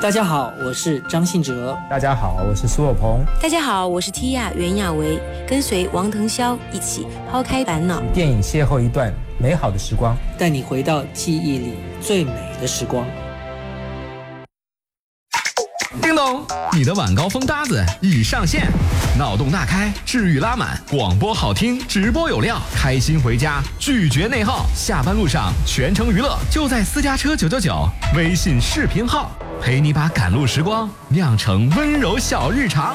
大家好，我是张信哲。 大家好，我是苏有朋。 大家好，我是 Tia 袁娅维，跟随王腾霄一起抛开烦恼， 电影邂逅一段美好的时光， 带你回到记忆里最美的时光。 叮咚，你的晚高峰搭子已上线，脑洞大开，治愈拉满，广播好听，直播有料，开心回家，拒绝内耗，下班路上全程娱乐，就在私家车999微信视频号，陪你把赶路时光酿成温柔小日常。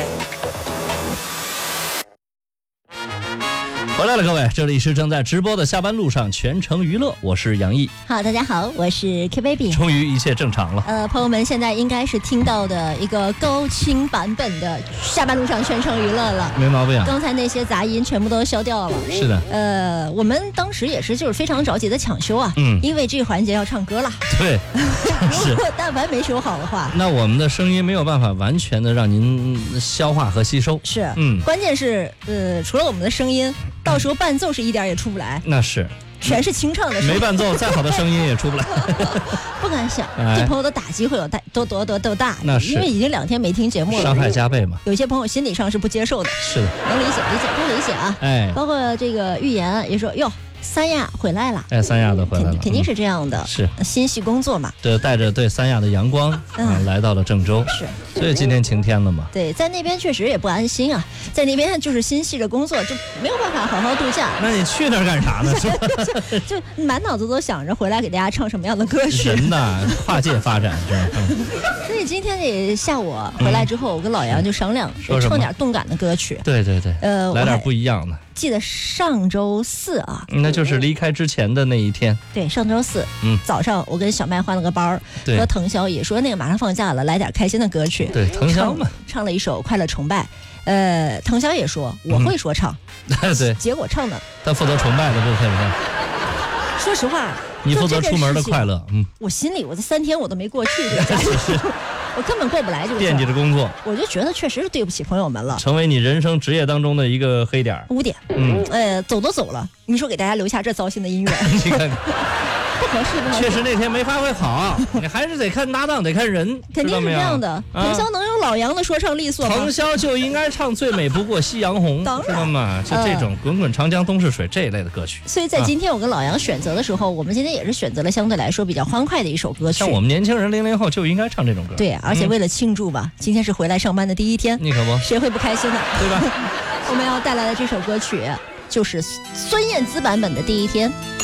回来了，各位，这里是正在直播的下班路上全程娱乐，我是杨毅。 好，大家好，我是 K Baby。 终于一切正常了。 朋友们现在应该是听到的一个高清版本的下班路上全程娱乐了， 没毛病。 刚才那些杂音全部都消掉了。 是的。 我们当时也是就是非常着急的抢修啊，因为这个环节要唱歌了。 对， 如果但凡没修好的话， 那我们的声音没有办法完全的让您消化和吸收。 是，关键是除了我们的声音。到时候伴奏是一点也出不来， 那是全是清唱的声音， 没伴奏再好的声音也出不来。 不敢想，对朋友的打击会有多大， 那是因为已经2天没听节目了， 伤害加倍嘛。 有些朋友心理上是不接受的， 是的， 能理解，不理解啊。 哎， 包括这个预言也说哟。三亚回来了， 三亚的回来了， 肯定是这样的， 是心系工作嘛， 这带着对三亚的阳光来到了郑州， 是， 所以今天晴天了嘛。 对，在那边确实也不安心啊，在那边就是心系着工作，就没有办法好好度假。 那你去那儿干啥呢？ 就满脑子都想着回来给大家唱什么样的歌曲。 人呐，跨界发展所以今天这下午回来之后，我跟老杨就商量，唱点动感的歌曲。 对，来点不一样的。 记得上周4啊， 那就是离开之前的那一天。 对，上周4，早上我跟小麦换了个班，和腾霄也说那个马上放假了，来点开心的歌曲。 对，腾霄嘛， 唱了一首《快乐崇拜》。腾霄也说我会说唱， 对， 结果唱的他负责崇拜的部分。 说实话， 你负责出门的快乐， 我心里我这3天我都没过去这个家我根本过不来这个事， 惦记着工作， 我就觉得确实是对不起朋友们了， 成为你人生职业当中的一个黑点污点。走都走了，你说给大家留下这糟心的音乐， 你看看。 不合适， 确实那天没发挥好，你还是得看搭档，得看人， 肯定是这样的。腾霄能有老杨的说唱利索吗？ 腾霄就应该唱《最美不过夕阳红》，知道吗？就这种滚滚长江东逝水这一类的歌曲。 所以在今天我跟老杨选择的时候，我们今天也是选择了相对来说比较欢快的一首歌曲。 像我们年轻人00后就应该唱这种歌。 对，而且为了庆祝吧，今天是回来上班的第一天， 你可不， 谁会不开心呢？ 对吧？ 我们要带来的这首歌曲就是孙燕姿版本的《第一天》。